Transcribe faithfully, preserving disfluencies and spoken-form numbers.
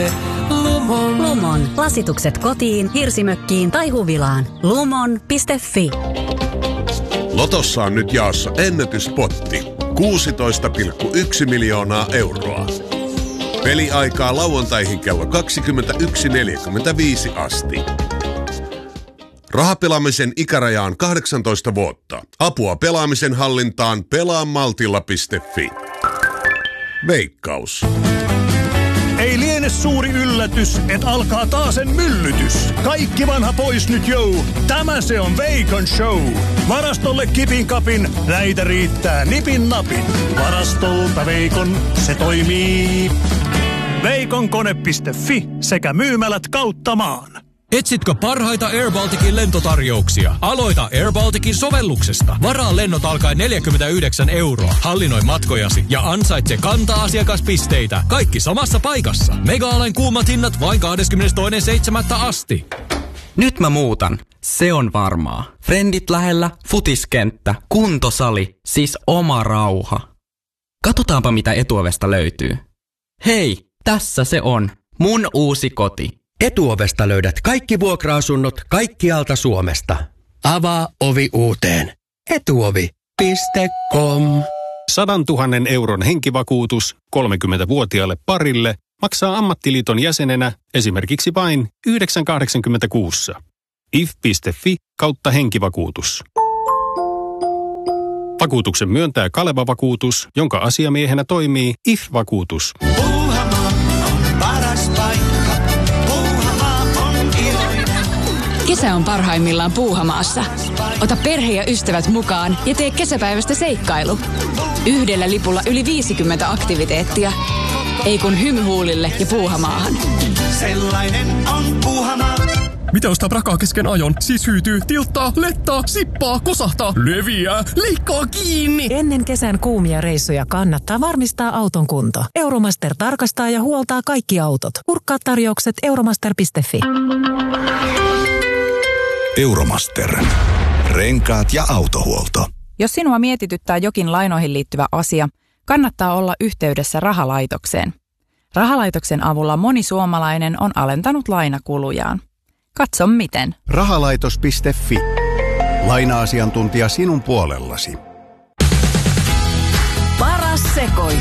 Lumon. Lumon. Lasitukset kotiin, hirsimökkiin tai huvilaan. Lumon piste fi. Lotossa on nyt jaossa ennätyspotti. kuusitoista pilkku yksi miljoonaa euroa. Peliaikaa lauantaihin kello kaksikymmentäyksi neljäkymmentäviisi asti. Rahapelaamisen ikäraja on kahdeksantoista vuotta. Apua pelaamisen hallintaan pelaamaltilla piste fi. Veikkaus. Ei liene suuri yllätys, että alkaa taasen myllytys. Kaikki vanha pois nyt jou. Tämä se on Veikon show. Varastolle kipin kapin, näitä riittää nipin napin. Varastolta Veikon, se toimii. Veikonkone piste fi sekä myymälät kautta maan. Etsitkö parhaita Air Balticin lentotarjouksia? Aloita Air Balticin sovelluksesta. Varaa lennot alkaen neljäkymmentäyhdeksän euroa. Hallinnoi matkojasi ja ansaitse kanta-asiakaspisteitä. Kaikki samassa paikassa. Mega-alen kuumat hinnat vain kahdeskymmenestoinen seitsemättä asti. Nyt mä muutan. Se on varmaa. Frendit lähellä, futiskenttä, kuntosali, siis oma rauha. Katsotaanpa mitä Etuovesta löytyy. Hei, tässä se on. Mun uusi koti. Etuovesta löydät kaikki vuokra-asunnot kaikkialta Suomesta. Avaa ovi uuteen. Etuovi piste com. Sadantuhannen euron henkivakuutus kolmekymmentävuotiaalle parille maksaa ammattiliiton jäsenenä esimerkiksi vain yhdeksän kahdeksankymmentäkuusi. if piste fi kautta henkivakuutus. Vakuutuksen myöntää Kaleva Vakuutus, jonka asiamiehenä toimii I F-vakuutus. Puuhamaa on paras paikka. Puuhamaa on iloinen. Kesä on parhaimmillaan Puuhamaassa. Ota perhe ja ystävät mukaan ja tee kesäpäivästä seikkailu. Yhdellä lipulla yli viisikymmentä aktiviteettia. Ei kun hymyhuulille ja Puuhamaahan. Sellainen on Puuhamaa. Mitä ostaa prakaa kesken ajon? Siis hyytyy, tilttaa, lettaa, sippaa, kosahtaa, leviää, leikkaa kiinni. Ennen kesän kuumia reissuja kannattaa varmistaa auton kunto. Euromaster tarkastaa ja huoltaa kaikki autot. Kurkkaa tarjoukset euromaster piste fi. Euromaster. Renkaat ja autohuolto. Jos sinua mietityttää jokin lainoihin liittyvä asia, kannattaa olla yhteydessä rahalaitokseen. Rahalaitoksen avulla moni suomalainen on alentanut lainakulujaan. Katso miten. Rahalaitos piste fi. Laina-asiantuntija sinun puolellasi. Paras sekoitus.